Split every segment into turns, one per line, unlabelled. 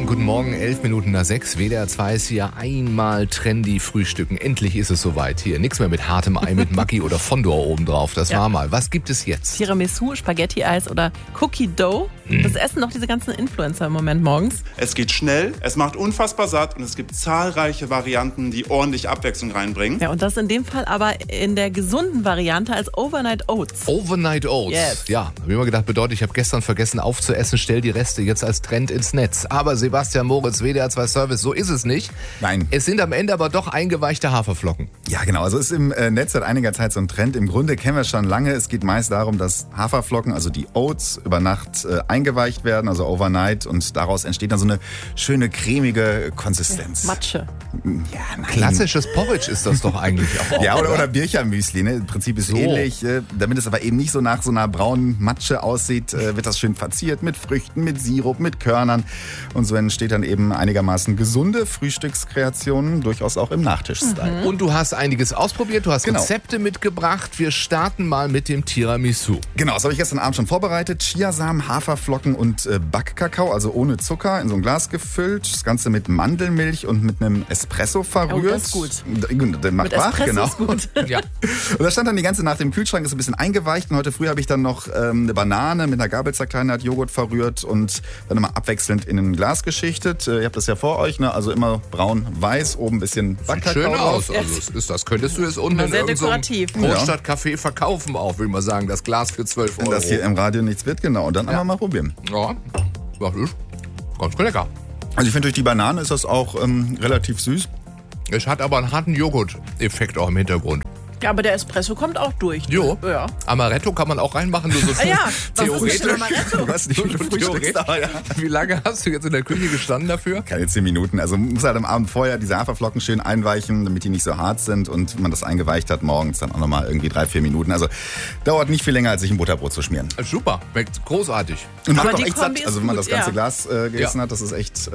Guten Morgen, 6:11. WDR 2 ist hier einmal trendy frühstücken. Endlich ist es soweit hier. Nichts mehr mit hartem Ei mit Maggi oder Fondor obendrauf. Das war mal. Was gibt es jetzt?
Tiramisu, Spaghetti-Eis oder Cookie Dough. Das essen doch diese ganzen Influencer im Moment morgens.
Es geht schnell, es macht unfassbar satt und es gibt zahlreiche Varianten, die ordentlich Abwechslung reinbringen.
Ja, und das in dem Fall aber in der gesunden Variante als Overnight Oats.
Overnight Oats.
Yes.
Ja, habe ich immer gedacht, bedeutet, ich habe gestern vergessen aufzuessen, stell die Reste jetzt als Trend ins Netz. Aber Sebastian Moritz, WDR 2 Service, so ist es nicht.
Nein.
Es sind am Ende aber doch eingeweichte Haferflocken.
Ja, genau. Also ist im Netz seit einiger Zeit so ein Trend. Im Grunde kennen wir es schon lange. Es geht meist darum, dass Haferflocken, also die Oats, über Nacht eingeweicht werden, also overnight. Und daraus entsteht dann so eine schöne, cremige Konsistenz.
Matsche.
Ja, nein.
Klassisches Porridge ist das doch eigentlich auch.
Ja, oder Birchermüsli, ne? Im Prinzip ist
So.
ähnlich. Damit es aber eben nicht so nach so einer braunen Matsche aussieht, wird das schön verziert mit Früchten, mit Sirup, mit Körnern. Und so entsteht dann eben einigermaßen gesunde Frühstückskreationen, durchaus auch im Nachtisch-Style.
Und du hast einiges ausprobiert, du hast
Genau.
Rezepte mitgebracht. Wir starten mal mit dem Tiramisu.
Genau, das habe ich gestern Abend schon vorbereitet. Chiasamen, Haferflocken und Backkakao, also ohne Zucker, in so ein Glas gefüllt. Das Ganze mit Mandelmilch und mit einem Espresso verrührt.
Oh, das ist gut.
Der macht
Mit
wach,
Espresso
genau.
ist gut.
Ja.
Und das stand dann die ganze Nacht im Kühlschrank, ist ein bisschen eingeweicht. Und heute früh habe ich dann noch eine Banane mit einer Gabel zerkleinert, Joghurt verrührt und dann immer abwechselnd in ein Glas geschichtet. Ihr habt das ja vor euch, ne? Also immer braun-weiß, oben ein bisschen
Sieht
Backkakao
schön
drauf.
aus. Also das könntest du jetzt unten
Immer
in
sehr
irgendeinem
dekorativ.
Großstadtcafé verkaufen auch, will man sagen. Das Glas für 12
Wenn
Euro.
das hier im Radio nichts wird, genau. Und dann einmal mal probieren.
Ja, das ist ganz lecker.
Also ich finde, durch die Banane ist das auch relativ süß.
Es hat aber einen harten Joghurt-Effekt auch im Hintergrund.
Ja, aber der Espresso kommt auch durch.
Jo.
Ja.
Amaretto kann man auch reinmachen. Nur so
Ah ja, was ist
theoretisch.
denn Amaretto?
Ich weiß nicht, wie viel Frühstücksdauer, ja.
Wie lange hast du jetzt in der Küche gestanden dafür?
Keine 10 Minuten. Also man muss halt am Abend vorher diese Haferflocken schön einweichen, damit die nicht so hart sind. Und wenn man das eingeweicht hat, morgens dann auch nochmal irgendwie 3-4 Minuten. Also dauert nicht viel länger, als sich ein Butterbrot zu schmieren.
Super, schmeckt großartig.
Und macht
Aber
auch
die
echt
Kombi
satt.
ist
Also wenn man
gut,
das ganze
ja.
Glas gegessen hat, das ist echt...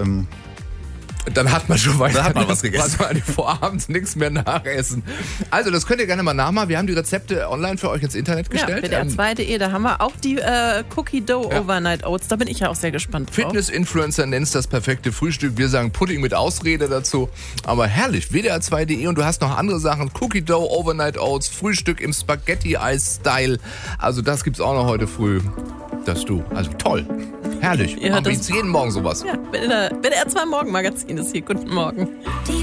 Dann hat man schon weiter.
Da hat man was gegessen.
Also eigentlich vorabends nichts mehr nachessen. Also das könnt ihr gerne mal nachmachen. Wir haben die Rezepte online für euch ins Internet
Ja,
gestellt.
WDR2.de, da haben wir auch die Cookie Dough
Ja.
Overnight Oats. Da bin ich ja auch sehr gespannt drauf.
Fitness-Influencer nennt es das perfekte Frühstück. Wir sagen Pudding mit Ausrede dazu. Aber herrlich, WDR2.de und du hast noch andere Sachen. Cookie Dough, Overnight Oats, Frühstück im Spaghetti-Eis-Style. Also das gibt's auch noch heute früh. Also toll. Herrlich.
Ihr
Machen
hört
wir
das-
jetzt jeden Morgen sowas.
Ja, WDR2 Morgenmagazin ist hier. Guten Morgen.
Die